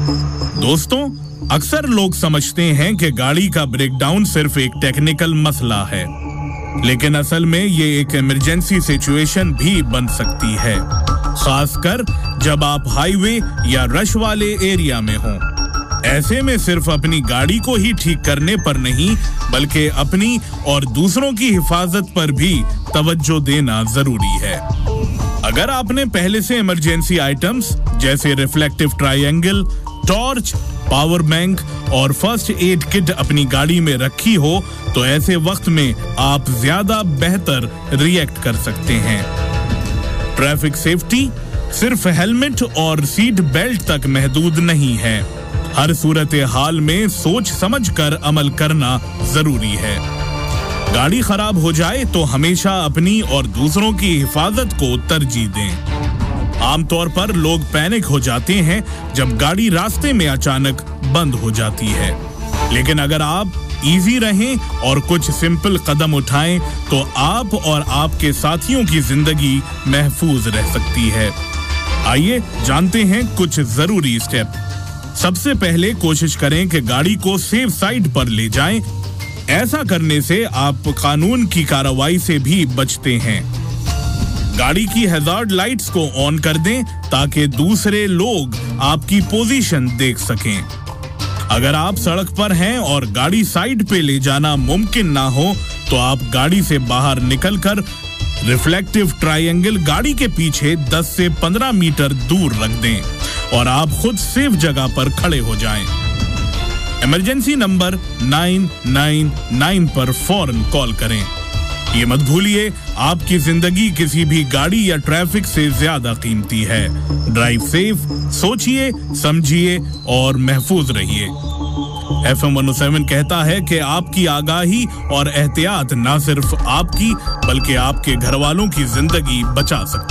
दोस्तों, अक्सर लोग समझते हैं कि गाड़ी का ब्रेकडाउन सिर्फ एक टेक्निकल मसला है, लेकिन असल में ये एक इमरजेंसी सिचुएशन भी बन सकती है, खासकर जब आप हाईवे या रश वाले एरिया में हों। ऐसे में सिर्फ अपनी गाड़ी को ही ठीक करने पर नहीं, बल्कि अपनी और दूसरों की हिफाजत पर भी तवज्जो देना जरूरी है। अगर आपने पहले से इमरजेंसी आइटम्स जैसे reflective triangle, torch, power bank और फर्स्ट एड किट अपनी गाड़ी में रखी हो, तो ऐसे वक्त में आप ज्यादा बेहतर रिएक्ट कर सकते हैं। ट्रैफिक सेफ्टी सिर्फ हेलमेट और सीट बेल्ट तक महदूद नहीं है। हर सूरत हाल में सोच समझकर अमल करना जरूरी है। गाड़ी खराब हो जाए तो हमेशा अपनी और दूसरों की हिफाजत को तरजीह दें। आमतौर पर लोग पैनिक हो जाते हैं जब गाड़ी रास्ते में अचानक बंद हो जाती है, लेकिन अगर आप इजी रहें और कुछ सिंपल कदम उठाएं तो आप और आपके साथियों की जिंदगी महफूज रह सकती है। आइए जानते हैं कुछ जरूरी स्टेप। सबसे पहले कोशिश करें कि गाड़ी को सेफ साइड पर ले जाएं। ऐसा करने से आप कानून की कार्रवाई से भी बचते हैं। गाड़ी की हैजार्ड लाइट्स को ऑन कर दें ताकि दूसरे लोग आपकी पोजीशन देख सकें। अगर आप सड़क पर हैं और गाड़ी साइड पे ले जाना मुमकिन ना हो, तो आप गाड़ी से बाहर निकलकर रिफ्लेक्टिव ट्रायंगल गाड़ी के पीछे 10 से 15 मीटर दूर रख दें और आप खुद सेफ जगह पर खड़े हो जाएं। इमरजेंसी नंबर 999 पर फौरन कॉल करें। ये मत भूलिए, आपकी जिंदगी किसी भी गाड़ी या ट्रैफिक से ज्यादा कीमती है। ड्राइव सेफ, सोचिए, समझिए और महफूज रहिए। FM 107 कहता है कि आपकी आगाही और एहतियात न सिर्फ आपकी बल्कि आपके घर वालों की जिंदगी बचा सकती है।